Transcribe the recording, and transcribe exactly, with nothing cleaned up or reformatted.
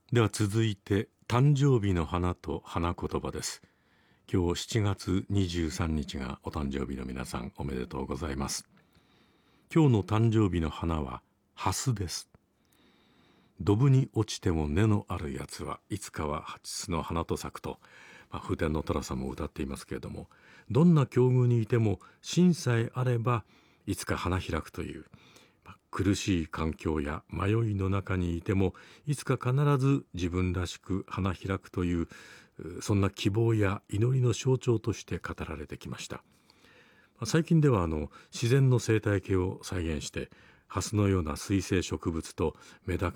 では続いて誕生日の花と花言葉です。今日しちがつにじゅうさんにちがお誕生日の皆さん、おめでとうございます。今日の誕生日の花はハスです。ドブに落ちても根のあるやつはいつかはハチスの花と咲くと、まあ、風天の寅さんも歌っていますけれども、どんな境遇にいても芯さえあればいつか花開くという、まあ、苦しい環境や迷いの中にいてもいつか必ず自分らしく花開くという、そんな希望や祈りの象徴として語られてきました。最近ではあの自然の生態系を再現してハスのような水生植物とメダカ